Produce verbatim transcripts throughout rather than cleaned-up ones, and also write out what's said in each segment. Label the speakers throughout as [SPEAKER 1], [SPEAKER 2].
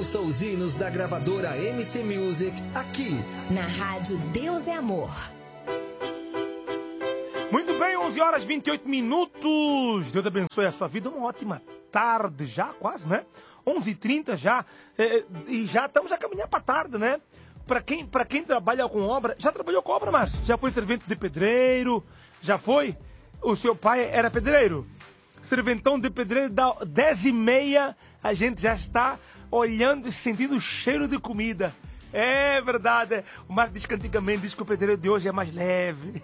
[SPEAKER 1] Ouça os hinos da gravadora M C Music aqui
[SPEAKER 2] na Rádio Deus é Amor.
[SPEAKER 3] Muito bem, onze horas e vinte e oito minutos. Deus abençoe a sua vida. Uma ótima tarde já, quase, né? onze e trinta já. É, e já estamos a caminhar para a tarde, né? Para quem, para quem trabalha com obra, já trabalhou com obra, Márcio? Já foi servente de pedreiro? Já foi? O seu pai era pedreiro? Serventão de pedreiro, dá dez e meia, a gente já está olhando e sentindo o cheiro de comida. É verdade. O Marco diz que antigamente diz que o pedreiro de hoje é mais leve.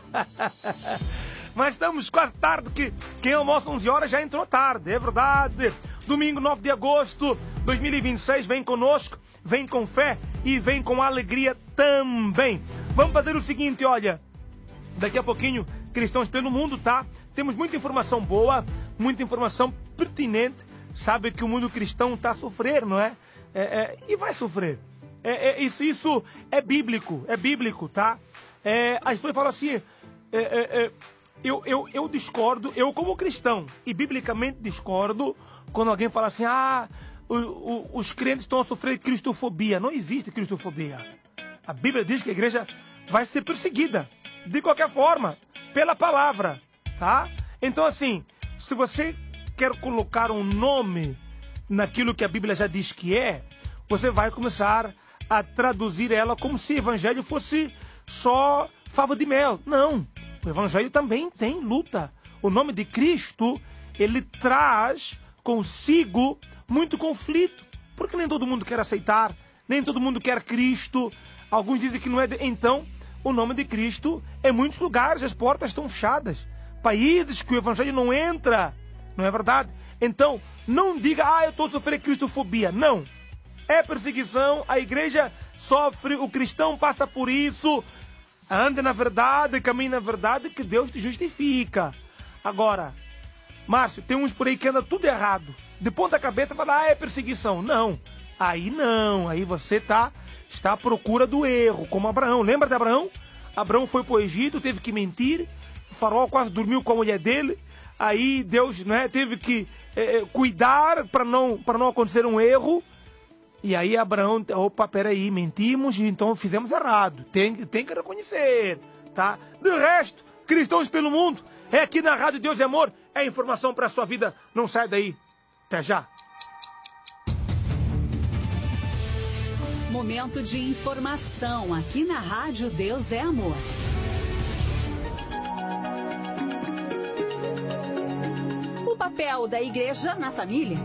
[SPEAKER 3] Mas estamos quase tarde, que quem almoça onze horas já entrou tarde, é verdade. Domingo nove de agosto de dois mil e vinte e seis, vem conosco, vem com fé e vem com alegria também. Vamos fazer o seguinte, olha, daqui a pouquinho, Cristãos pelo Mundo, tá? Temos muita informação boa, muita informação pertinente. Sabe que o mundo cristão está a sofrer, não é? é, é e vai sofrer. É, é, isso, isso é bíblico, é bíblico, tá? É, as pessoas falam assim, é, é, é, eu, eu, eu discordo, eu como cristão, e biblicamente discordo, quando alguém fala assim, ah, o, o, os crentes estão a sofrer cristofobia. Não existe cristofobia. A Bíblia diz que a igreja vai ser perseguida, de qualquer forma, pela palavra, tá? Então assim, se você quer colocar um nome naquilo que a Bíblia já diz que é, você vai começar a traduzir ela como se o evangelho fosse só fava de mel. Não, o evangelho também tem luta. O nome de Cristo, ele traz consigo muito conflito, porque nem todo mundo quer aceitar, nem todo mundo quer Cristo. Alguns dizem que não é de... Então, o nome de Cristo, em muitos lugares as portas estão fechadas, países que o evangelho não entra, não é verdade? Então, não diga, ah, eu estou a sofrer cristofobia. Não. É perseguição, a igreja sofre, o cristão passa por isso. Anda na verdade, caminha na verdade, que Deus te justifica. Agora, Márcio, tem uns por aí que anda tudo errado. De ponta cabeça fala, ah, é perseguição. Não, aí não, aí você tá, está à procura do erro, como Abraão. Lembra de Abraão? Abraão foi para o Egito, teve que mentir, o faraó quase dormiu com a mulher dele. Aí Deus, né, teve que é, cuidar para não, para não acontecer um erro. E aí Abraão, opa, peraí, mentimos, então fizemos errado. Tem, tem que reconhecer, tá? De resto, Cristãos pelo Mundo, é aqui na Rádio Deus é Amor, é informação para a sua vida. Não sai daí. Até já.
[SPEAKER 4] Momento de informação aqui na Rádio Deus é Amor. O papel da igreja na família.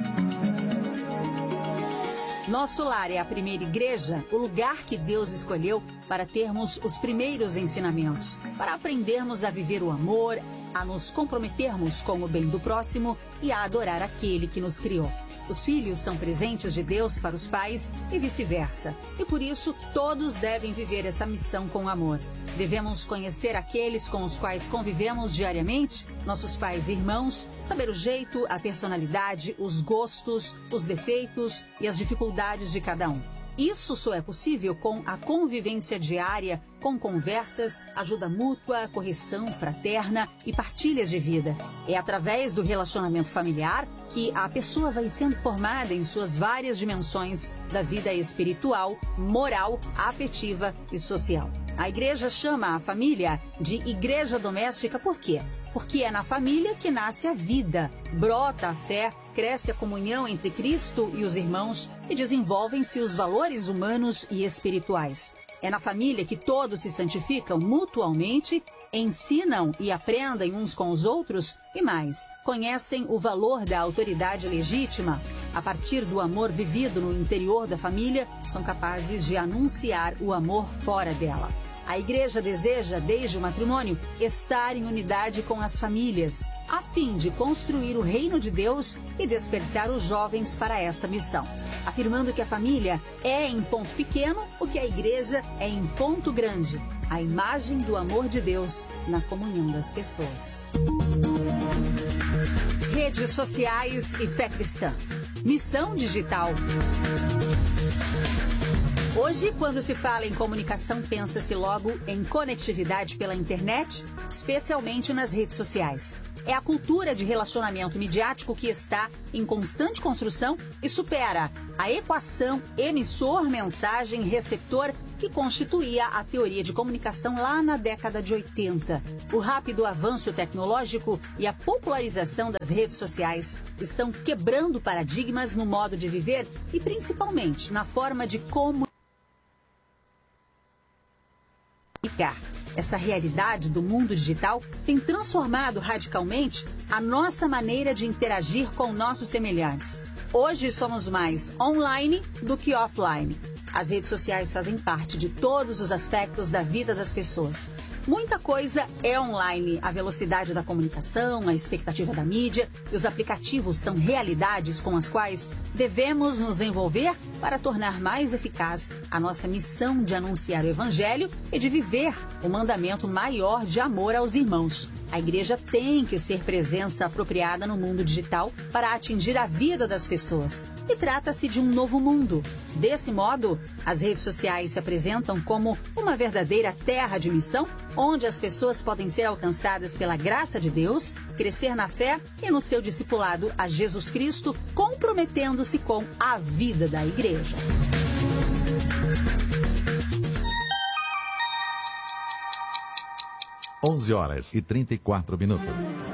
[SPEAKER 4] Nosso lar é a primeira igreja, o lugar que Deus escolheu para termos os primeiros ensinamentos, para aprendermos a viver o amor, a nos comprometermos com o bem do próximo e a adorar aquele que nos criou. Os filhos são presentes de Deus para os pais e vice-versa. E por isso, todos devem viver essa missão com amor. Devemos conhecer aqueles com os quais convivemos diariamente, nossos pais e irmãos, saber o jeito, a personalidade, os gostos, os defeitos e as dificuldades de cada um. Isso só é possível com a convivência diária, com conversas, ajuda mútua, correção fraterna e partilhas de vida. É através do relacionamento familiar que a pessoa vai sendo formada em suas várias dimensões da vida espiritual, moral, afetiva e social. A igreja chama a família de igreja doméstica por quê? Porque é na família que nasce a vida, brota a fé, cresce a comunhão entre Cristo e os irmãos e desenvolvem-se os valores humanos e espirituais. É na família que todos se santificam mutualmente, ensinam e aprendem uns com os outros e mais, conhecem o valor da autoridade legítima. A partir do amor vivido no interior da família, são capazes de anunciar o amor fora dela. A igreja deseja, desde o matrimônio, estar em unidade com as famílias, a fim de construir o reino de Deus e despertar os jovens para esta missão, afirmando que a família é em ponto pequeno o que a igreja é em ponto grande, a imagem do amor de Deus na comunhão das pessoas. Redes sociais e fé cristã. Missão digital. Hoje, quando se fala em comunicação, pensa-se logo em conectividade pela internet, especialmente nas redes sociais. é a cultura de relacionamento midiático que está em constante construção e supera a equação emissor-mensagem-receptor que constituía a teoria de comunicação lá na década de oitenta. O rápido avanço tecnológico e a popularização das redes sociais estão quebrando paradigmas no modo de viver e principalmente na forma de comunicar. Essa realidade do mundo digital tem transformado radicalmente a nossa maneira de interagir com nossos semelhantes. Hoje somos mais online do que offline. As redes sociais fazem parte de todos os aspectos da vida das pessoas. Muita coisa é online. A velocidade da comunicação, a expectativa da mídia e os aplicativos são realidades com as quais devemos nos envolver para tornar mais eficaz a nossa missão de anunciar o Evangelho e de viver o mandamento maior de amor aos irmãos. A igreja tem que ser presença apropriada no mundo digital para atingir a vida das pessoas. E trata-se de um novo mundo. Desse modo, as redes sociais se apresentam como uma verdadeira terra de missão, onde as pessoas podem ser alcançadas pela graça de Deus, crescer na fé e no seu discipulado a Jesus Cristo, comprometendo-se com a vida da igreja.
[SPEAKER 5] onze horas e trinta e quatro minutos.